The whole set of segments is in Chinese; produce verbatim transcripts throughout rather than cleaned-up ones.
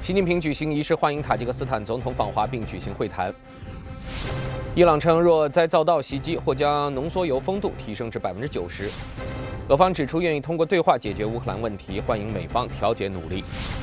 习近平举行仪式欢迎塔吉克斯坦总统访华并举行会谈。伊朗称，若再遭到袭击，或将浓缩铀丰度提升至百分之九十。俄方指出，愿意通过对话解决乌克兰问题，欢迎美方调解努力。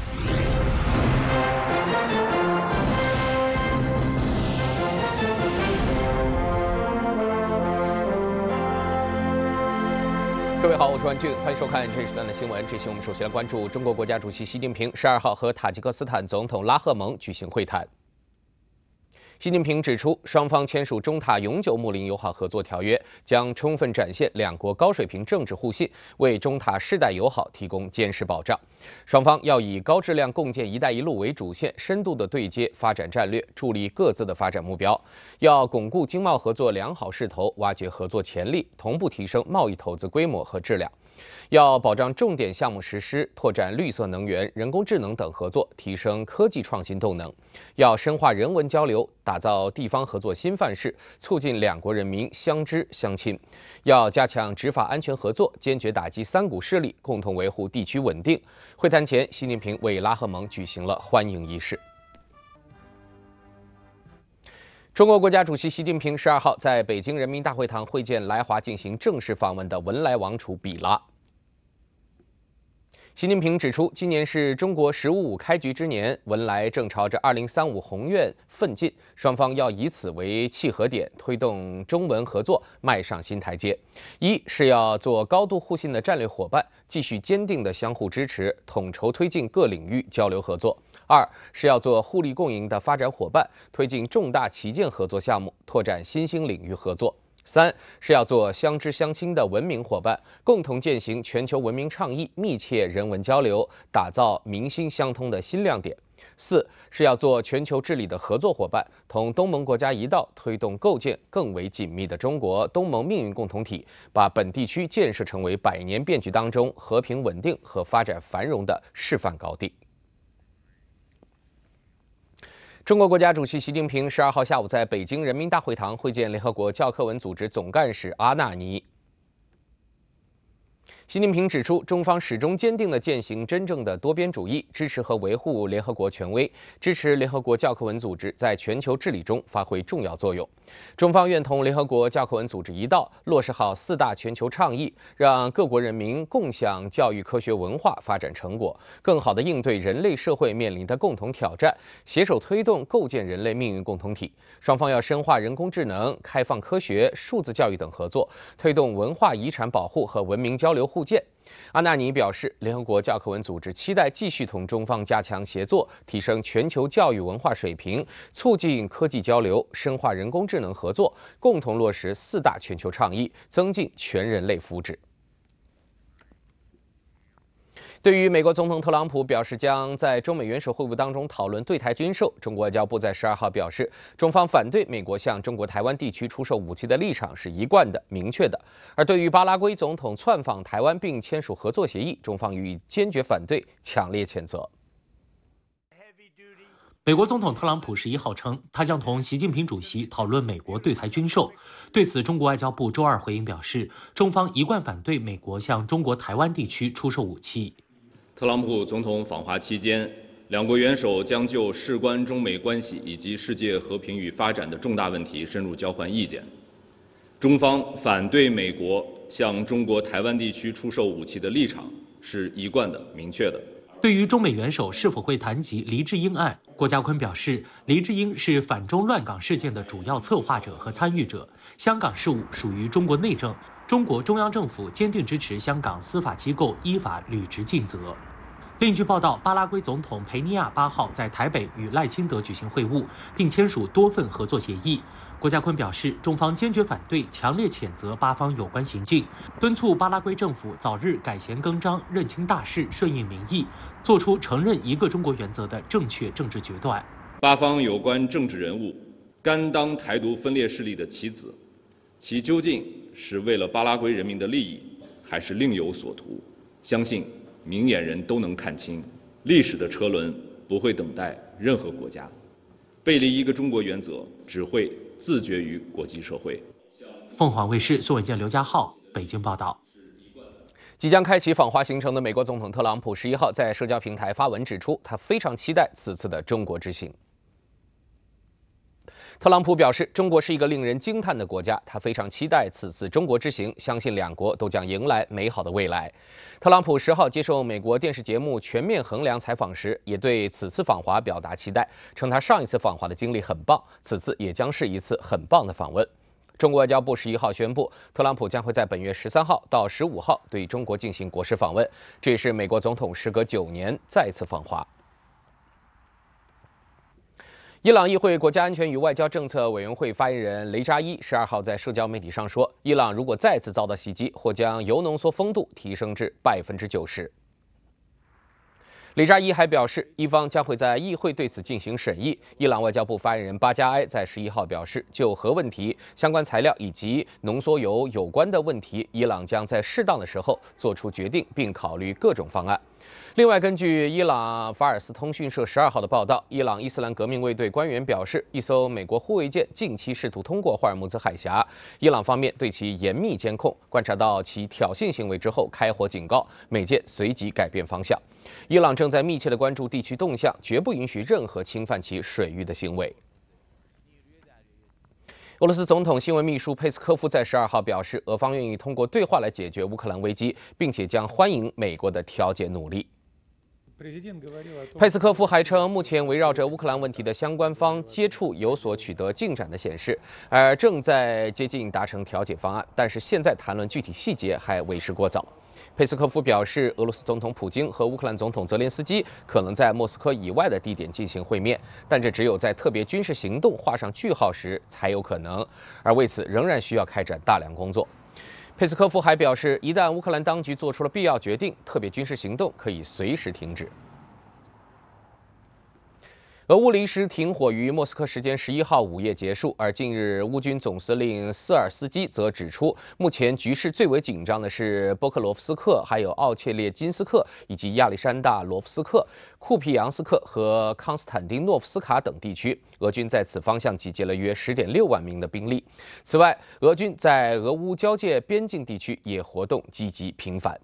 各位好，我是万俊，欢迎收看这一时段的新闻。这期我们首先来关注中国国家主席习近平十二号和塔吉克斯坦总统拉赫蒙举行会谈。习近平指出，双方签署中塔永久睦邻友好合作条约，将充分展现两国高水平政治互信，为中塔世代友好提供坚实保障。双方要以高质量共建“一带一路”为主线，深度的对接发展战略，助力各自的发展目标。要巩固经贸合作良好势头，挖掘合作潜力，同步提升贸易投资规模和质量。要保障重点项目实施，拓展绿色能源、人工智能等合作，提升科技创新动能。要深化人文交流，打造地方合作新范式，促进两国人民相知相亲。要加强执法安全合作，坚决打击三股势力，共同维护地区稳定。会谈前，习近平为拉赫蒙举行了欢迎仪式。中国国家主席习近平十二号在北京人民大会堂会见来华进行正式访问的文莱王储比拉。习近平指出，今年是中国“十五五”开局之年，文莱正朝着二零三五宏愿奋进，双方要以此为契合点，推动中文合作迈上新台阶。一是要做高度互信的战略伙伴，继续坚定的相互支持，统筹推进各领域交流合作；二是要做互利共赢的发展伙伴，推进重大旗舰合作项目，拓展新兴领域合作。三是要做相知相亲的文明伙伴，共同践行全球文明倡议，密切人文交流，打造民心相通的新亮点。四是要做全球治理的合作伙伴，同东盟国家一道，推动构建更为紧密的中国东盟命运共同体，把本地区建设成为百年变局当中和平稳定和发展繁荣的示范高地。中国国家主席习近平十二号下午在北京人民大会堂会见联合国教科文组织总干事阿纳尼。习近平指出，中方始终坚定地践行真正的多边主义，支持和维护联合国权威，支持联合国教科文组织在全球治理中发挥重要作用。中方愿同联合国教科文组织一道，落实好四大全球倡议，让各国人民共享教育科学文化发展成果，更好地应对人类社会面临的共同挑战，携手推动构建人类命运共同体。双方要深化人工智能、开放科学、数字教育等合作，推动文化遗产保护和文明交流互鉴。阿纳尼表示，联合国教科文组织期待继续同中方加强协作，提升全球教育文化水平，促进科技交流，深化人工智能合作，共同落实四大全球倡议，增进全人类福祉。对于美国总统特朗普表示将在中美元首会晤当中讨论对台军售，中国外交部在十二号表示，中方反对美国向中国台湾地区出售武器的立场是一贯的、明确的。而对于巴拉圭总统窜访台湾并签署合作协议，中方予以坚决反对，强烈谴责。 美国总统特朗普十一号称，他将同习近平主席讨论美国对台军售。对此，中国外交部周二回应表示，中方一贯反对美国向中国台湾地区出售武器。 特朗普总统访华期间，两国元首将就事关中美关系以及世界和平与发展的重大问题深入交换意见。中方反对美国向中国台湾地区出售武器的立场是一贯的、明确的。 对于中美元首是否会谈及黎智英案，郭家坤表示，黎智英是反中乱港事件的主要策划者和参与者，香港事务属于中国内政，中国中央政府坚定支持香港司法机构依法履职尽责。另据报道，巴拉圭总统佩尼亚八号在台北与赖清德举行会晤，并签署多份合作协议。郭家坤表示，中方坚决反对，强烈谴责巴方有关行径，敦促巴拉圭政府早日改弦更张，认清大势，顺应民意，做出承认一个中国原则的正确政治决断。 巴方有关政治人物甘当台独分裂势力的棋子，其究竟是为了巴拉圭人民的利益，还是另有所图？相信明眼人都能看清，历史的车轮不会等待任何国家，背离一个中国原则只会自绝于国际社会。 凤凰卫视宋伟健、刘家浩北京报道。 即将开启访华行程的美国总统特朗普十一号在社交平台发文指出，他非常期待此次的中国之行。特朗普表示，中国是一个令人惊叹的国家，他非常期待此次中国之行，相信两国都将迎来美好的未来。特朗普十号接受美国电视节目《全面衡量》采访时，也对此次访华表达期待，称他上一次访华的经历很棒，此次也将是一次很棒的访问。中国外交部十一号宣布，特朗普将会在本月十三号到十五号对中国进行国事访问，这也是美国总统时隔九年再次访华。伊朗议会国家安全与外交政策委员会发言人雷扎伊十二号在社交媒体上说，伊朗如果再次遭到袭击，或将铀浓缩丰度提升至百分之九十。雷扎伊还表示，伊方将会在议会对此进行审议。伊朗外交部发言人巴加埃在十一号表示，就核问题、相关材料以及浓缩铀有关的问题，伊朗将在适当的时候做出决定，并考虑各种方案。另外，根据伊朗法尔斯通讯社十二号的报道，伊朗伊斯兰革命卫队官员表示，一艘美国护卫舰近期试图通过霍尔木兹海峡，伊朗方面对其严密监控，观察到其挑衅行为之后开火警告，美舰随即改变方向。伊朗正在密切地关注地区动向，绝不允许任何侵犯其水域的行为。俄罗斯总统新闻秘书佩斯科夫在十二号表示，俄方愿意通过对话来解决乌克兰危机，并且将欢迎美国的调解努力。佩斯科夫还称，目前围绕着乌克兰问题的相关方接触有所取得进展的显示，而正在接近达成调解方案，但是现在谈论具体细节还为时过早。佩斯科夫表示，俄罗斯总统普京和乌克兰总统泽连斯基可能在莫斯科以外的地点进行会面，但这只有在特别军事行动画上句号时才有可能，而为此仍然需要开展大量工作。佩斯科夫还表示，一旦乌克兰当局做出了必要决定，特别军事行动可以随时停止。俄乌临时停火于莫斯科时间十一号午夜结束，而近日乌军总司令斯尔斯基则指出，目前局势最为紧张的是波克罗夫斯克、还有奥切列金斯克以及亚历山大罗夫斯克、库皮扬斯克和康斯坦丁诺夫斯卡等地区。俄军在此方向集结了约 十点六万名的兵力。此外，俄军在俄乌交界边境地区也活动积极频繁。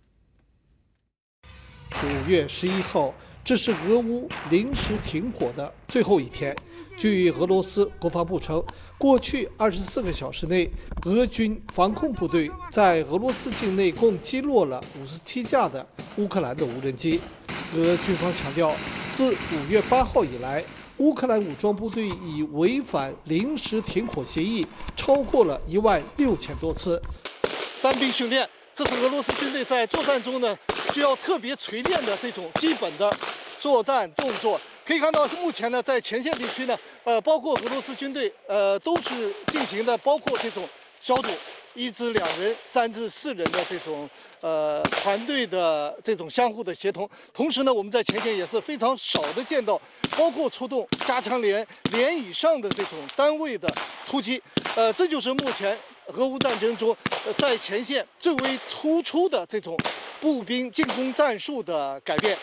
五月十一号。这是俄乌临时停火的最后一天。据俄罗斯国防部称，过去二十四个小时内，俄军防空部队在俄罗斯境内共击落了五十七架的乌克兰的无人机。俄军方强调，自五月八号以来，乌克兰武装部队已违反临时停火协议超过了一万六千多次。单兵训练，这是俄罗斯军队在作战中呢需要特别锤炼的这种基本的作战动作。可以看到，目前呢，在前线地区呢，呃，包括俄罗斯军队，呃，都是进行的，包括这种小组，一至两人、三至四人的这种呃团队的这种相互的协同。同时呢，我们在前线也是非常少的见到，包括出动加强连、连以上的这种单位的突击。呃，这就是目前俄乌战争中，呃，在前线最为突出的这种步兵进攻战术的改变。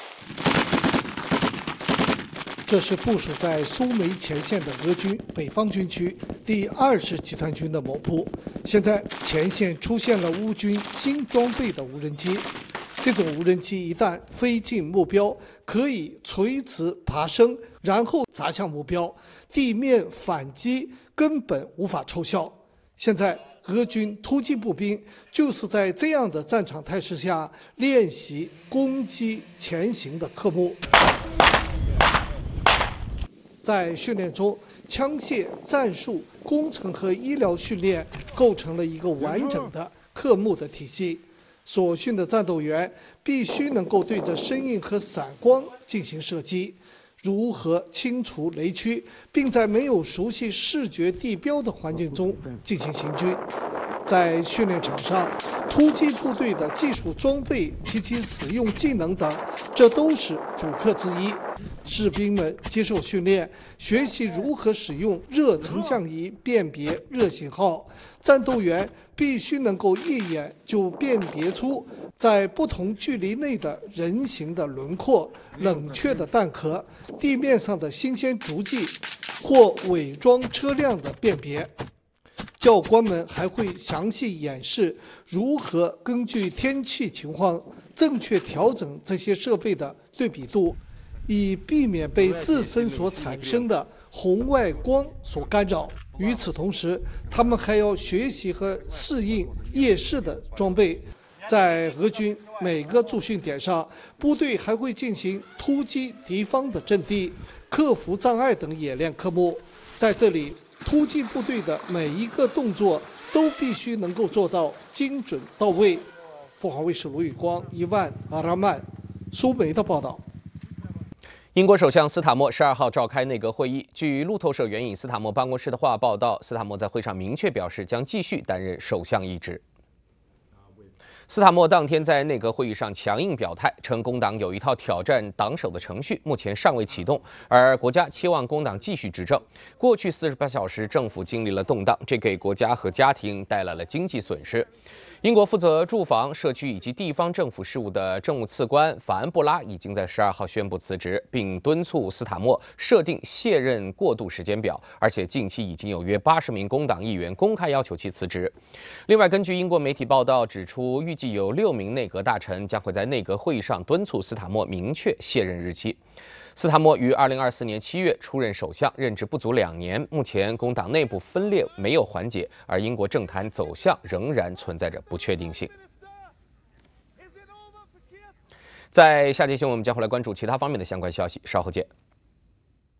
这是部署在苏梅前线的俄军北方军区第二十集团军的某部。现在前线出现了乌军新装备的无人机，这种无人机一旦飞进目标，可以垂直爬升，然后砸向目标，地面反击根本无法奏效。现在俄军突击步兵就是在这样的战场态势下练习攻击前行的科目。在训练中，枪械、战术、工程和医疗训练构成了一个完整的科目的体系。所训的战斗员必须能够对着声音和闪光进行射击，如何清除雷区，并在没有熟悉视觉地标的环境中进行行军。在训练场上，突击部队的技术装备及其使用技能等，这都是主课之一。士兵们接受训练，学习如何使用热成像仪辨别热信号。战斗员必须能够一眼就辨别出在不同距离内的人形的轮廓、冷却的弹壳、地面上的新鲜足迹或伪装车辆的辨别。 教官们还会详细演示如何根据天气情况正确调整这些设备的对比度，以避免被自身所产生的红外光所干扰。与此同时，他们还要学习和适应夜视的装备。在俄军每个驻训点上，部队还会进行突击敌方的阵地、克服障碍等演练科目。在这里，突击部队的每一个动作都必须能够做到精准到位。凤凰卫视卢宇光、伊万、阿拉曼、苏梅的报道。 英国首相斯塔默十二号召开内阁会议。据路透社援引斯塔默办公室的话报道，斯塔默在会上明确表示将继续担任首相一职。斯塔默当天在内阁会议上强硬表态，称工党有一套挑战党首的程序，目前尚未启动，而国家期望工党继续执政。过去四十八小时，政府经历了动荡，这给国家和家庭带来了经济损失。英国负责住房、社区以及地方政府事务的政务次官法恩布拉已经在十二号宣布辞职，并敦促斯塔默设定卸任过渡时间表，而且近期已经有约八十名工党议员公开要求其辞职。另外，根据英国媒体报道指出，预计有六名内阁大臣将会在内阁会议上敦促斯塔默明确卸任日期。斯塔默于二零二四年七月出任首相，任职不足两年。目前工党内部分裂没有缓解，而英国政坛走向仍然存在着不确定性。在下节新闻，我们将会来关注其他方面的相关消息，稍后见。